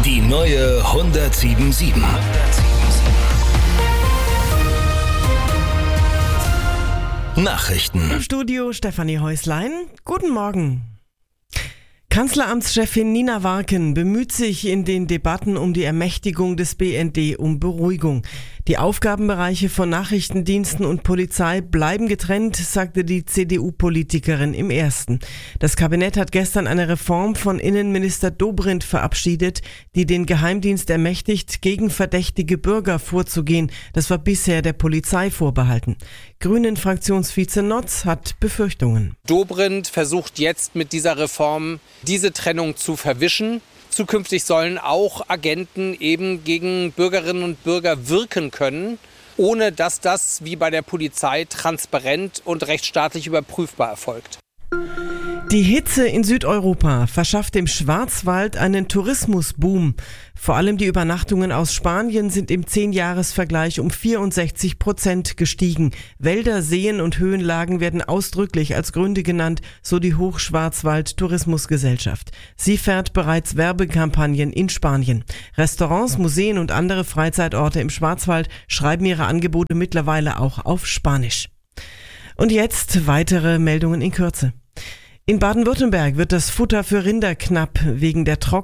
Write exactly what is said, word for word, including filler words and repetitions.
Die neue hundertsieben sieben. Nachrichten. Im Studio Stefanie Häuslein. Guten Morgen. Kanzleramtschefin Nina Warken bemüht sich in den Debatten um die Ermächtigung des B N D um Beruhigung. Die Aufgabenbereiche von Nachrichtendiensten und Polizei bleiben getrennt, sagte die C D U-Politikerin im Ersten. Das Kabinett hat gestern eine Reform von Innenminister Dobrindt verabschiedet, die den Geheimdienst ermächtigt, gegen verdächtige Bürger vorzugehen. Das war bisher der Polizei vorbehalten. Grünen-Fraktionsvize Notz hat Befürchtungen. Dobrindt versucht jetzt mit dieser Reform diese Trennung zu verwischen. Zukünftig sollen auch Agenten eben gegen Bürgerinnen und Bürger wirken können, ohne dass das wie bei der Polizei transparent und rechtsstaatlich überprüfbar erfolgt. Die Hitze in Südeuropa verschafft dem Schwarzwald einen Tourismusboom. Vor allem die Übernachtungen aus Spanien sind im Zehn-Jahres-Vergleich um vierundsechzig Prozent gestiegen. Wälder, Seen und Höhenlagen werden ausdrücklich als Gründe genannt, so die Hochschwarzwald-Tourismusgesellschaft. Sie fährt bereits Werbekampagnen in Spanien. Restaurants, Museen und andere Freizeitorte im Schwarzwald schreiben ihre Angebote mittlerweile auch auf Spanisch. Und jetzt weitere Meldungen in Kürze. In Baden-Württemberg wird das Futter für Rinder knapp. Wegen der trockenen